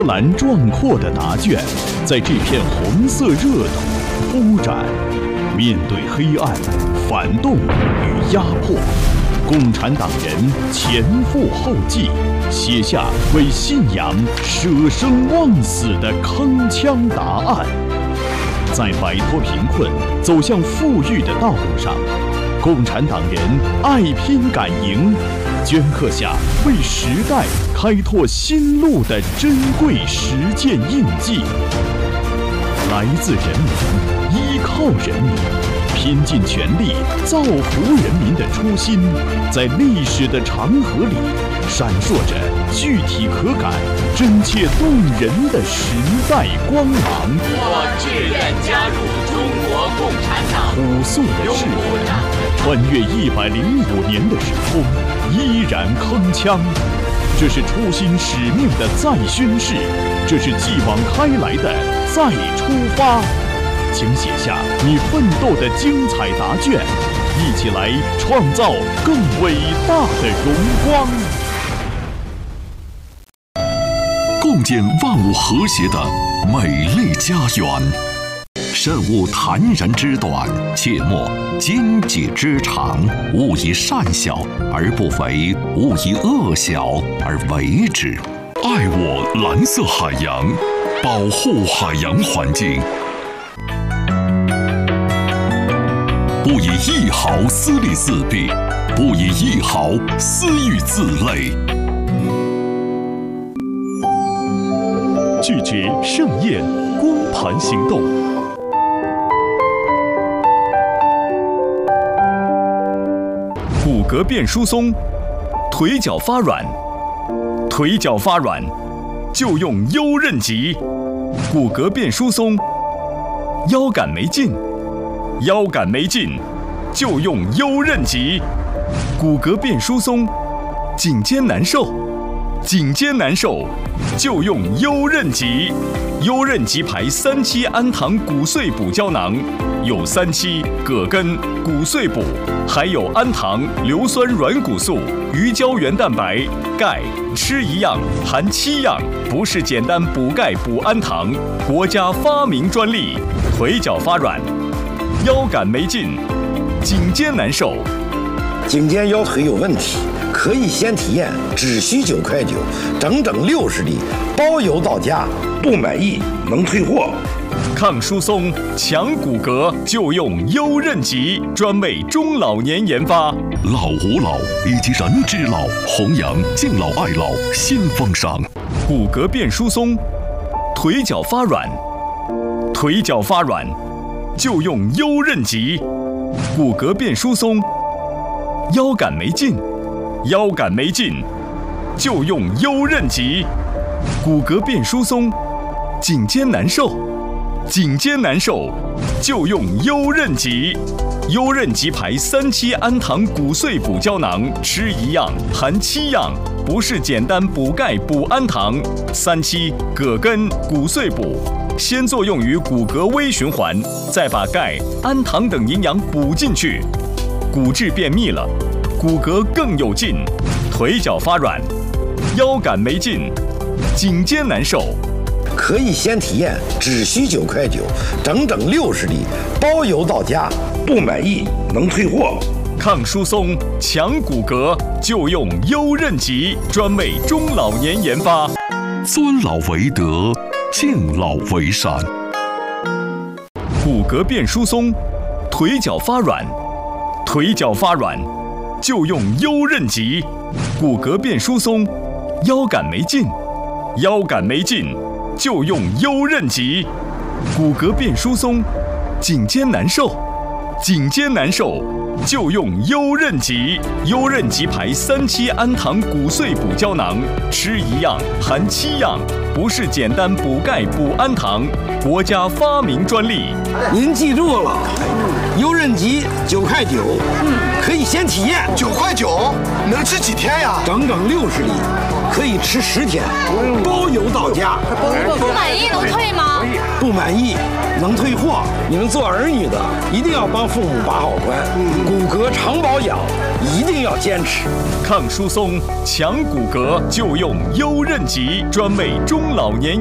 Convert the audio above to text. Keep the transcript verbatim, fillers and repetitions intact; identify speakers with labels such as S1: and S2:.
S1: 蓝壮阔的答卷，在这片红色热土铺展。面对黑暗、反动与压迫，共产党人前赴后继，写下为信仰舍生忘死的铿锵答案。在摆脱贫困、走向富裕的道路上，共产党人爱拼敢赢，镌刻下为时代开拓新路的珍贵实践印记。来自人民，依靠人民，拼尽全力造福人民的初心，在历史的长河里闪烁着具体可感、真切动人的时代光芒。
S2: 我志愿加入中国共产党。
S1: 朴素的誓言，穿越一百零五年的时空，依然铿锵。这是初心使命的再宣誓，这是继往开来的再出发。请写下你奋斗的精彩答卷，一起来创造更伟大的荣光，
S3: 共建万物和谐的美丽家园。慎勿谗人之短，切莫奸计之长。勿以善小而不为，勿以恶小而为之。爱我蓝色海洋，保护海洋环境。不以一毫私利自弊，不以一毫私欲自累。
S1: 拒绝盛宴，光盘行动。
S4: 骨骼变疏松，腿脚发软，腿脚发软就用优韧极。骨骼变疏松，腰杆没劲，腰杆没劲就用优韧极。骨骼变疏松，颈肩难受，颈肩难受就用优韧极。优韧极牌三七氨糖骨碎补胶囊，有三七、葛根、骨碎补，还有氨糖、硫酸软骨素、鱼胶原蛋白、钙，吃一样含七样，不是简单补钙补氨糖，国家发明专利。腿脚发软，腰杆没劲，颈肩难受，
S5: 颈肩腰腿有问题，可以先体验，只需九块九，整整六十粒，包邮到家，不满意能退货。
S4: 抗疏松、强骨骼就用优韧极，专为中老年研发。
S3: 老吾老以及人之老，弘扬敬老爱老新风尚。
S4: 骨骼变疏松，腿脚发软，腿脚发软就用优韧极。骨骼变疏松，腰杆没劲，腰杆没劲就用优韧极。骨骼变疏松，颈肩难受，颈肩难受就用优韧极。优韧极牌三七氨糖骨碎补胶囊，吃一样含七样，不是简单补钙补氨糖。三七、葛根、骨碎补，先作用于骨骼微循环，再把钙、氨糖等营养补进去，骨质变密了，骨骼更有劲。腿脚发软，腰杆没劲，颈肩难受，
S5: 可以先体验，只需九块九，整整六十粒，包邮到家，不满意能退货。
S4: 抗疏松、强骨骼就用优韧极，专为中老年研发。
S3: 尊老为德，敬老为善。
S4: 骨骼变疏松，腿脚发软，腿脚发软就用优韧极。骨骼变疏松，腰杆没劲，腰杆没劲就用优韧极。骨骼变疏松，颈肩难受，颈肩难受就用优韧极。优韧极牌三七氨糖骨碎补胶囊，吃一样含七样，不是简单补钙补氨糖，国家发明专利。
S5: 您记住了，优韧极九块九，可以先体验。
S6: 九块九能吃几天呀？
S5: 整整六十粒，可以吃十天，包邮到家。
S7: 不满意能退吗？
S5: 不满意能退货。你们做儿女的一定要帮父母把好关，骨骼常保养， 一定要坚持。
S4: 抗疏松、强骨骼就用优韧脊，专为中老年